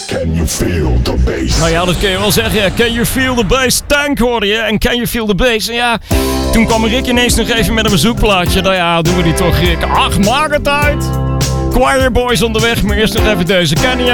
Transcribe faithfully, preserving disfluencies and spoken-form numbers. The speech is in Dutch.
Can you feel the bass? Nou ja, dat kun je wel zeggen. Ja. Can you feel the bass? Tank hoorde je. En can you feel the bass? En ja, toen kwam Rick ineens nog even met een bezoekplaatje. Nou ja, doen we die toch, Rick. Ach, maakt het uit. Choir Boys onderweg, maar eerst nog even deze. Can you